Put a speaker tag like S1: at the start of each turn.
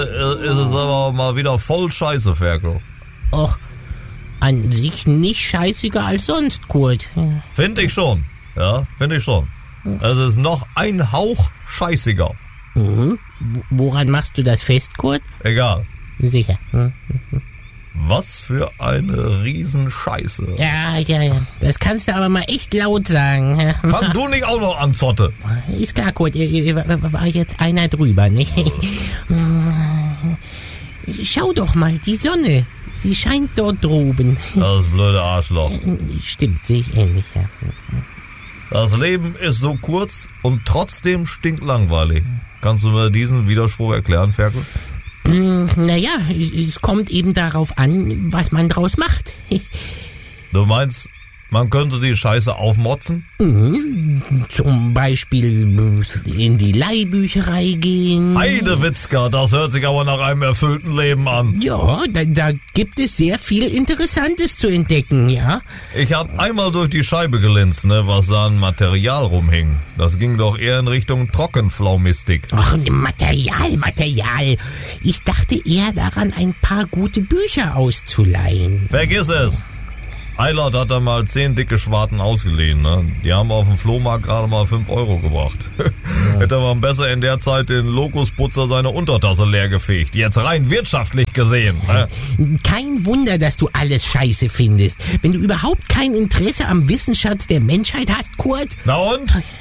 S1: ist es aber mal wieder voll scheiße, Ferkel.
S2: Och, an sich nicht scheißiger als sonst, Kurt.
S1: Finde ich schon. Ja, finde ich schon. Es ist noch ein Hauch scheißiger.
S2: Mhm. Woran machst du das fest, Kurt?
S1: Egal.
S2: Sicher.
S1: Was für eine Riesenscheiße.
S2: Ja. Das kannst du aber mal echt laut sagen.
S1: Fang du nicht auch noch an, Zotte.
S2: Ist klar, Kurt. War jetzt einer drüber, ne? Schau doch mal, die Sonne. Sie scheint dort droben.
S1: Das blöde Arschloch.
S2: Stimmt, sehe ich ähnlich, ja.
S1: Das Leben ist so kurz und trotzdem stinklangweilig. Kannst du mir diesen Widerspruch erklären, Ferkel?
S2: Naja, es kommt eben darauf an, was man draus macht.
S1: Du meinst, man könnte die Scheiße aufmotzen?
S2: Zum Beispiel in die Leihbücherei gehen.
S1: Heidewitzka, das hört sich aber nach einem erfüllten Leben an.
S2: Ja, da gibt es sehr viel Interessantes zu entdecken, ja.
S1: Ich hab einmal durch die Scheibe gelinst, was da an Material rumhing. Das ging doch eher in Richtung Trockenflaumistik.
S2: Ach, Material. Ich dachte eher daran, ein paar gute Bücher auszuleihen.
S1: Vergiss es. Eilert hat da mal 10 dicke Schwarten ausgeliehen, ne? Die haben auf dem Flohmarkt gerade mal 5 Euro gebracht. Ja. Hätte man besser in der Zeit den Lokusputzer seine Untertasse leer gefegt. Jetzt rein wirtschaftlich gesehen, ne?
S2: Kein Wunder, dass du alles scheiße findest. Wenn du überhaupt kein Interesse am Wissensschatz der Menschheit hast, Kurt.
S1: Na und?